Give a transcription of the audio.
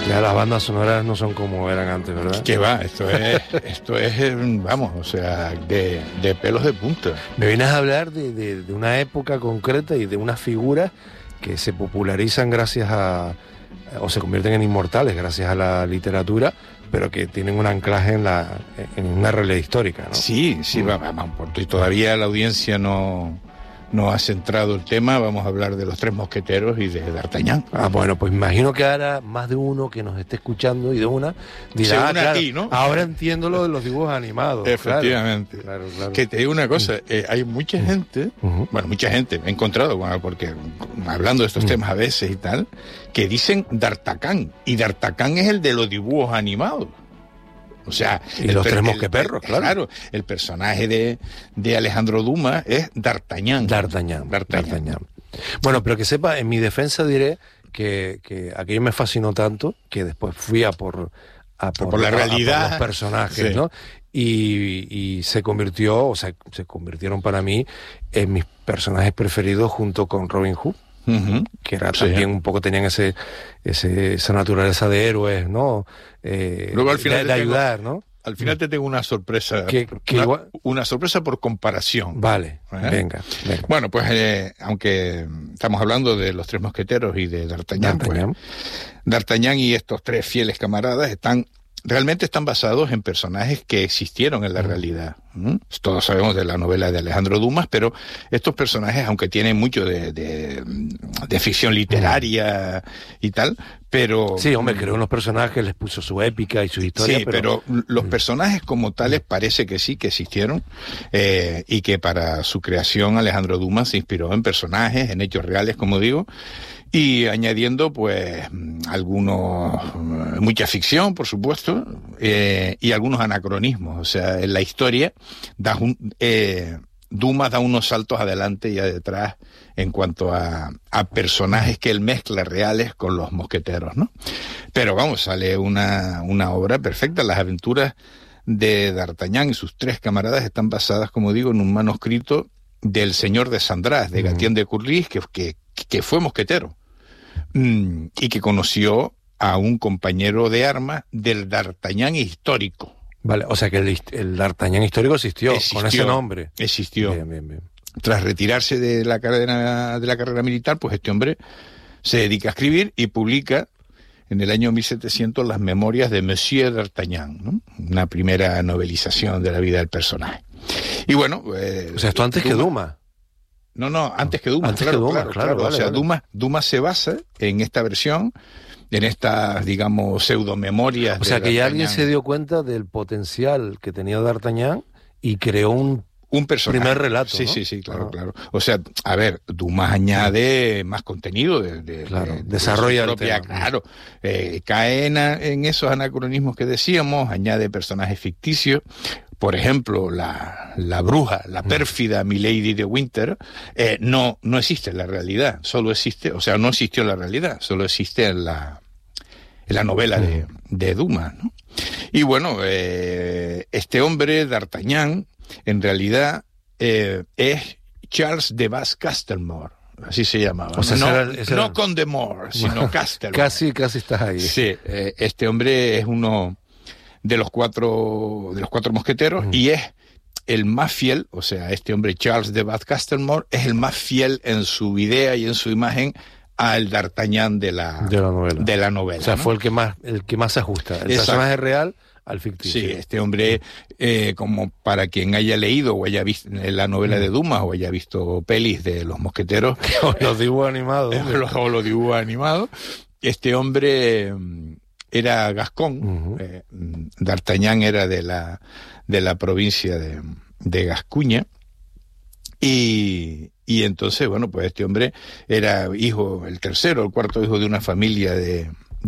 Ya las bandas sonoras no son como eran antes, ¿verdad? ¿Qué va? Esto es, vamos, o sea, de pelos de punta. Me vienes a hablar de una época concreta y de unas figuras que se popularizan gracias a, o se convierten en inmortales gracias a la literatura, pero que tienen un anclaje en una realidad histórica, ¿no? Sí, vamos, porque todavía la audiencia no ha centrado el tema. Vamos a hablar de los Tres Mosqueteros y de D'Artagnan. Bueno, pues imagino que ahora más de uno que nos esté escuchando y de una dirá, claro, a ti, ¿no? Ahora entiendo lo de los dibujos animados. Efectivamente. Claro. Que te digo una cosa, hay mucha gente, mucha gente, he encontrado, porque hablando de estos temas a veces y tal, que dicen D'Artagnan, y D'Artagnan es el de los dibujos animados. O sea, y los Tres Mosqueperros, claro. Claro, el personaje de Alejandro Dumas es D'Artagnan. Bueno, pero que sepa, en mi defensa diré que aquello me fascinó tanto que después fui a por la realidad, por los personajes, sí, ¿no? Y se convirtieron para mí en mis personajes preferidos junto con Robin Hood. Que era también un poco, tenían esa naturaleza de héroes, ¿no? Luego al final de ayudar, ¿no? Al final te tengo una sorpresa, una sorpresa por comparación. Vale, venga. Bueno, pues aunque estamos hablando de los Tres Mosqueteros y de D'Artagnan, pues, D'Artagnan y estos tres fieles camaradas realmente están basados en personajes que existieron en la realidad. Todos sabemos de la novela de Alejandro Dumas, pero estos personajes, aunque tienen mucho de ficción literaria y tal, pero... Sí, hombre, creó unos personajes, les puso su épica y su historia, sí, pero los personajes como tales parece que sí, que existieron, y que para su creación Alejandro Dumas se inspiró en personajes, en hechos reales, como digo, y añadiendo pues mucha ficción, por supuesto, y algunos anacronismos. O sea, en la historia Dumas da unos saltos adelante y atrás en cuanto a personajes que él mezcla reales con los mosqueteros, ¿no? Pero vamos, sale una obra perfecta. Las aventuras de D'Artagnan y sus tres camaradas están basadas, como digo, en un manuscrito del señor de Sandras, de Gatien de Courlis, que fue mosquetero, y que conoció a un compañero de armas del D'Artagnan histórico. Vale, o sea que el D'Artagnan histórico existió con ese nombre. Existió. Bien. Tras retirarse de la carrera militar, pues este hombre se dedica a escribir y publica en el año 1700 las Memorias de Monsieur D'Artagnan, ¿no? Una primera novelización de la vida del personaje. Y bueno... o sea, esto antes que Dumas. No, antes que Dumas, claro. Vale, o sea, vale. Dumas se basa en esta versión, en estas, digamos, pseudomemorias. O sea, que ya alguien se dio cuenta del potencial que tenía D'Artagnan y creó un personaje. Primer relato, ¿no? Sí, claro. O sea, a ver, Dumas añade más contenido desarrolla de propia, el tema. Claro, cae en esos anacronismos que decíamos, añade personajes ficticios. Por ejemplo, la bruja, la pérfida Milady de Winter, no existe en la realidad, no existió en la realidad, solo existe en la novela de Dumas, ¿no? Y bueno, este hombre, D'Artagnan, en realidad es Charles de Bas-Castelmore, así se llamaba. O sea, no Condemore, sino Castelmore. Casi estás ahí. Sí, este hombre es uno de los cuatro mosqueteros y es el más fiel. O sea, este hombre Charles de Bas-Castelmore es el más fiel en su idea y en su imagen al D'Artagnan de la novela. O sea, ¿no? fue el que más se ajusta. El personaje real al ficticio. Sí, este hombre, como para quien haya leído o haya visto la novela de Dumas o haya visto pelis de los mosqueteros o los dibujos animados, o los dibujos animados, este hombre era gascón. D'Artagnan era de la provincia de Gascuña, y entonces, bueno, pues este hombre era el cuarto hijo de una familia de